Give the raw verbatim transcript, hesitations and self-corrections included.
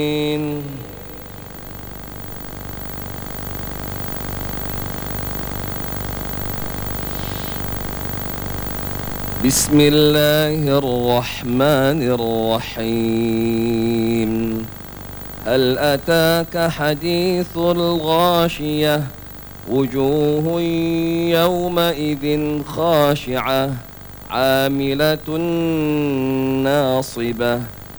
بسم الله الرحمن الرحيم. هل أتاك حديث الغاشية؟ وجوه يومئذ خاشعة عاملة ناصبة